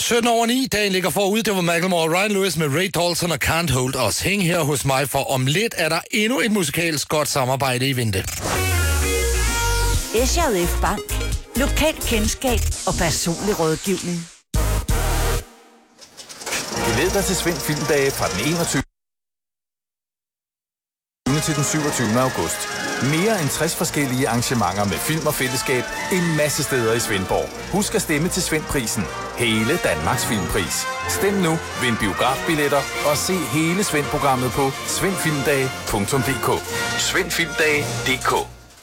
7:17, dagen ligger forud. Det var Macklemore og Ryan Lewis med Ray Dalton og Can't Hold Us. Hæng her hos mig, for om lidt er der endnu et musikalsk godt samarbejde i vente. SJF Bank. Lokalt kendskab og personlig rådgivning. Glæd dig til Svend Filmdage fra den 21. til den 27. august. Mere end 60 forskellige arrangementer med film og fællesskab en masse steder i Svendborg. Husk at stemme til Svendprisen. Hele Danmarks filmpris. Stem nu, vind biografbilletter og se hele Svend-programmet på svendfilmdage.dk. Svendfilmdage.dk.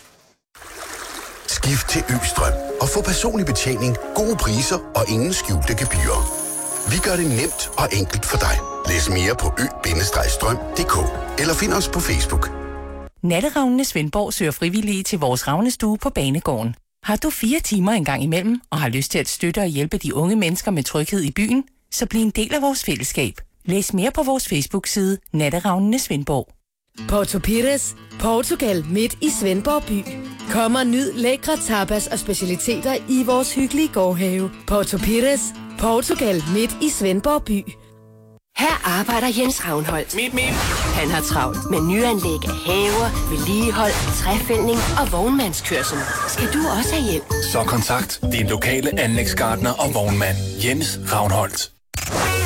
Skift til Østrøm og få personlig betjening, gode priser og ingen skjulte gebyrer. Vi gør det nemt og enkelt for dig. Læs mere på ø-strøm.dk eller find os på Facebook. Natteravnene Svendborg søger frivillige til vores ravnestue på Banegården. Har du 4 timer en gang imellem og har lyst til at støtte og hjælpe de unge mennesker med tryghed i byen, så bliv en del af vores fællesskab. Læs mere på vores Facebook-side Natteravnene Svendborg. Porto Pires, Portugal midt i Svendborg by. Kom og nyd lækre tapas og specialiteter i vores hyggelige gårdhave. Porto Pires, Portugal midt i Svendborg by. Her arbejder Jens Ravnholdt. Han har travlt med nyanlæg af haver, vedligehold, træfældning og vognmandskørsel. Skal du også have hjælp? Så kontakt din lokale anlægsgartner og vognmand Jens Ravnholdt.